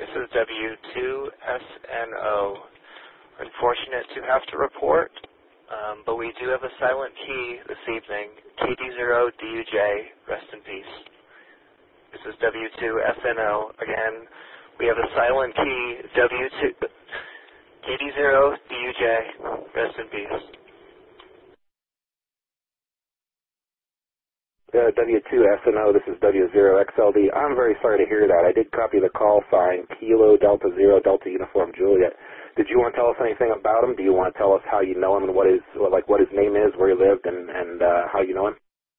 This is W2SNO. Unfortunate to have to report, but we do have a silent key this evening. KD0DUJ, rest in peace. This is W2SNO. Again, we have a silent key, KD0DUJ, rest in peace. W2SNO, this is W0XLD. I'm very sorry to hear that. I did copy the call sign, Kilo Delta Zero Delta Uniform Juliet. Did you want to tell us anything about him? Do you want to tell us how you know him and what his name is, where he lived, and how you know him?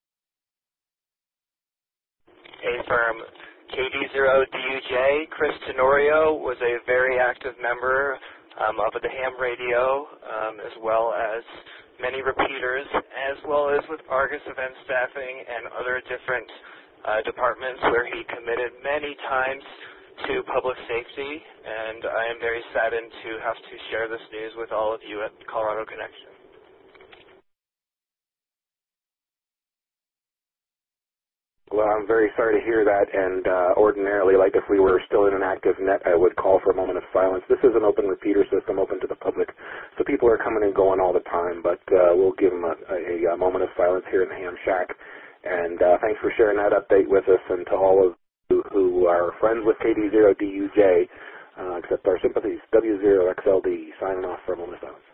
A-firm. KD0DUJ, Chris Tenorio, was a very active member of the ham radio, as well as many repeaters, as well as with Argus event staffing and other different departments where he committed many times to public safety, and I am very saddened to have to share this news with all of you at Colorado Connection. Well, I'm very sorry to hear that, and ordinarily, like if we were still in an active net, I would call for a moment of silence. This is an open repeater system, open to the public, so people are coming and going all the time, but we'll give them a moment of silence here in the Ham Shack. And thanks for sharing that update with us, and to all of you who are friends with KD0DUJ, accept our sympathies. W0XLD, signing off for a moment of silence.